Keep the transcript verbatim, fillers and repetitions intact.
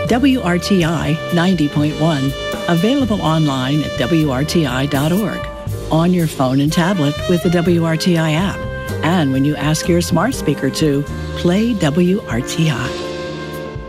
W R T I ninety point one, available online at W R T I dot org, on your phone and tablet with the W R T I app, and when you ask your smart speaker to play W R T I.